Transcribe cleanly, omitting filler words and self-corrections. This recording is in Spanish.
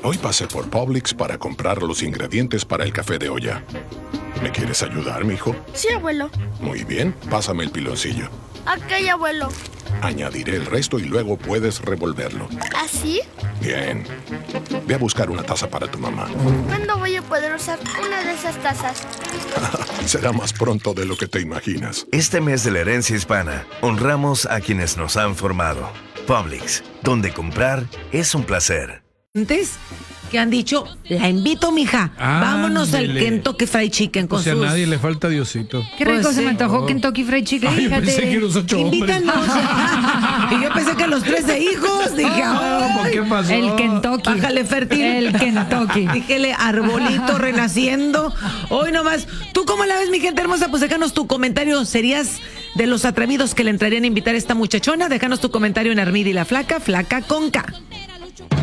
Hoy pasé por Publix para comprar los ingredientes para el café de olla. ¿Me quieres ayudar, mijo? Sí, abuelo. Muy bien, pásame el piloncillo. Ok, abuelo. Añadiré el resto y luego puedes revolverlo. ¿Así? Bien. Ve a buscar una taza para tu mamá. ¿Cuándo voy a poder usar una de esas tazas? Será más pronto de lo que te imaginas. Este mes de la herencia hispana, honramos a quienes nos han formado. Publix, donde comprar es un placer. Que han dicho, la invito, mija. Vámonos al Ándele. Kentucky Fried Chicken con O sea, a sus... nadie le falta Diosito. Qué rico Pues se me sí. antojó Kentucky Fried Chicken. Ay, yo Fíjate. pensé que los 8 hombres. Invítanos. Y yo pensé que los 13 hijos. Dije, ¿Por qué pasó? El Kentucky. bájale fértil. El Kentucky. Díjele, arbolito renaciendo. Hoy nomás. ¿Tú cómo la ves, mi gente hermosa? Pues déjanos tu comentario. ¿Serías de los atrevidos que le entrarían a invitar a esta muchachona? Déjanos tu comentario en Armida y la Flaca, Flaca con K.